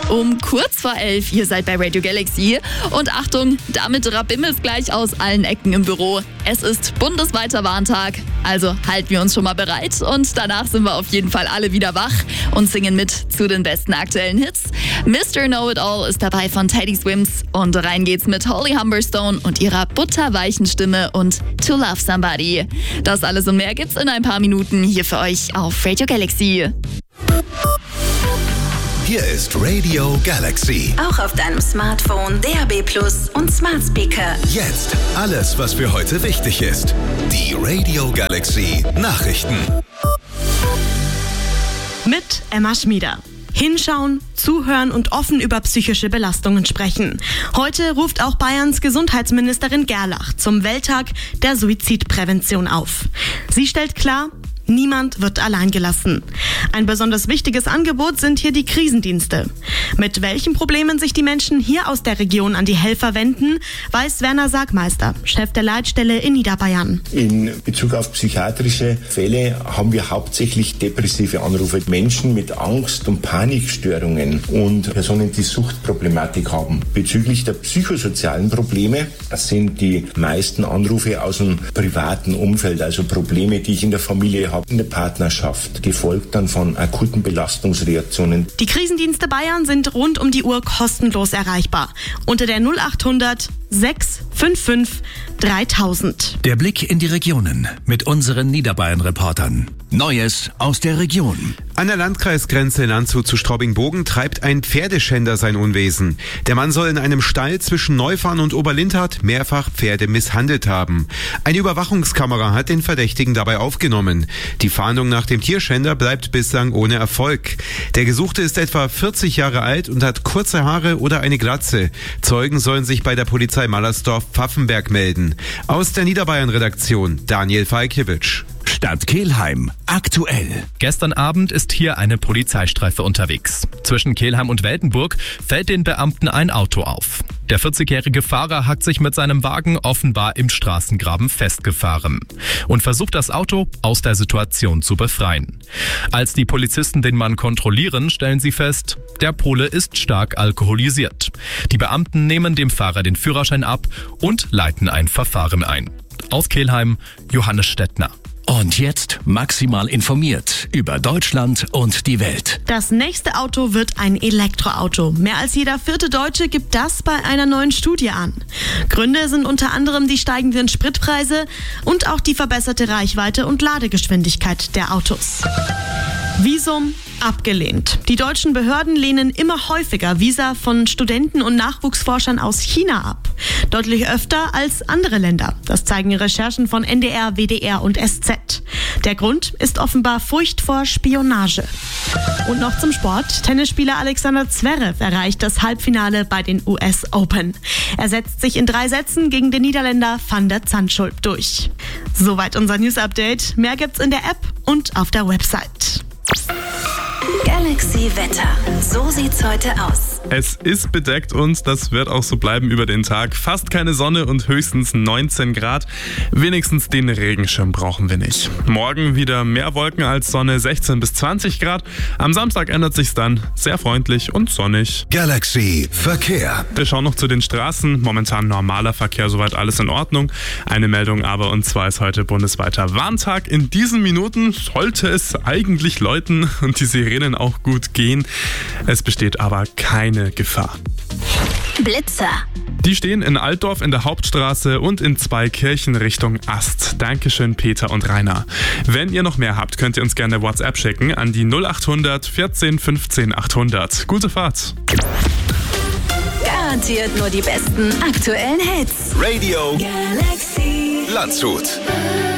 Um kurz vor 11, ihr seid bei Radio Galaxy. Und Achtung, damit rabimmelt's gleich aus allen Ecken im Büro. Es ist bundesweiter Warntag, also halten wir uns schon mal bereit. Und danach sind wir auf jeden Fall alle wieder wach und singen mit zu den besten aktuellen Hits. Mr. Know-It-All ist dabei von Teddy Swims. Und rein geht's mit Holly Humberstone und ihrer butterweichen Stimme und To Love Somebody. Das alles und mehr gibt's in ein paar Minuten hier für euch auf Radio Galaxy. Hier ist Radio Galaxy. Auch auf deinem Smartphone, DAB+ und Smart Speaker. Jetzt alles, was für heute wichtig ist. Die Radio Galaxy Nachrichten. Mit Emma Schmieder. Hinschauen, zuhören und offen über psychische Belastungen sprechen. Heute ruft auch Bayerns Gesundheitsministerin Gerlach zum Welttag der Suizidprävention auf. Sie stellt klar, niemand wird allein gelassen. Ein besonders wichtiges Angebot sind hier die Krisendienste. Mit welchen Problemen sich die Menschen hier aus der Region an die Helfer wenden, weiß Werner Sargmeister, Chef der Leitstelle in Niederbayern. In Bezug auf psychiatrische Fälle haben wir hauptsächlich depressive Anrufe. Menschen mit Angst- und Panikstörungen und Personen, die Suchtproblematik haben. Bezüglich der psychosozialen Probleme sind die meisten Anrufe aus dem privaten Umfeld, also Probleme, die ich in der Familie habe, in der Partnerschaft, gefolgt dann von akuten Belastungsreaktionen. Die Krisendienste Bayern sind rund um die Uhr kostenlos erreichbar. Unter der 0800 655 3000. Der Blick in die Regionen mit unseren Niederbayern-Reportern. Neues aus der Region. An der Landkreisgrenze Landshut zu Straubing-Bogen treibt ein Pferdeschänder sein Unwesen. Der Mann soll in einem Stall zwischen Neufahren und Oberlindhardt mehrfach Pferde misshandelt haben. Eine Überwachungskamera hat den Verdächtigen dabei aufgenommen. Die Fahndung nach dem Tierschänder bleibt bislang ohne Erfolg. Der Gesuchte ist etwa 40 Jahre alt und hat kurze Haare oder eine Glatze. Zeugen sollen sich bei der Polizei Mallersdorf-Pfaffenberg melden. Aus der Niederbayern-Redaktion Daniel Falkiewicz. Stadt Kelheim aktuell. Gestern Abend ist hier eine Polizeistreife unterwegs. Zwischen Kelheim und Weltenburg fällt den Beamten ein Auto auf. Der 40-jährige Fahrer hat sich mit seinem Wagen offenbar im Straßengraben festgefahren und versucht, das Auto aus der Situation zu befreien. Als die Polizisten den Mann kontrollieren, stellen sie fest, der Pole ist stark alkoholisiert. Die Beamten nehmen dem Fahrer den Führerschein ab und leiten ein Verfahren ein. Aus Kelheim, Johannes Stettner. Und jetzt maximal informiert über Deutschland und die Welt. Das nächste Auto wird ein Elektroauto. Mehr als jeder 4. Deutsche gibt das bei einer neuen Studie an. Gründe sind unter anderem die steigenden Spritpreise und auch die verbesserte Reichweite und Ladegeschwindigkeit der Autos. Visum abgelehnt. Die deutschen Behörden lehnen immer häufiger Visa von Studenten und Nachwuchsforschern aus China ab. Deutlich öfter als andere Länder. Das zeigen Recherchen von NDR, WDR und SZ. Der Grund ist offenbar Furcht vor Spionage. Und noch zum Sport. Tennisspieler Alexander Zverev erreicht das Halbfinale bei den US Open. Er setzt sich in 3 Sätzen gegen den Niederländer Van der Zandschulp durch. Soweit unser News-Update. Mehr gibt's in der App und auf der Website. Galaxy Wetter. So sieht's heute aus. Es ist bedeckt und das wird auch so bleiben über den Tag. Fast keine Sonne und höchstens 19 Grad. Wenigstens den Regenschirm brauchen wir nicht. Morgen wieder mehr Wolken als Sonne, 16 bis 20 Grad. Am Samstag ändert sich's dann. Sehr freundlich und sonnig. Galaxy Verkehr. Wir schauen noch zu den Straßen. Momentan normaler Verkehr, soweit alles in Ordnung. Eine Meldung aber, und zwar ist heute bundesweiter Warntag. In diesen Minuten sollte es eigentlich läuten und die Sirenen auch gut gehen. Es besteht aber keine Gefahr. Blitzer. Die stehen in Altdorf in der Hauptstraße und in 2 Kirchen Richtung Ast. Dankeschön, Peter und Rainer. Wenn ihr noch mehr habt, könnt ihr uns gerne WhatsApp schicken an die 0800 14 15 800. Gute Fahrt. Garantiert nur die besten aktuellen Hits. Radio Galaxy. Landshut.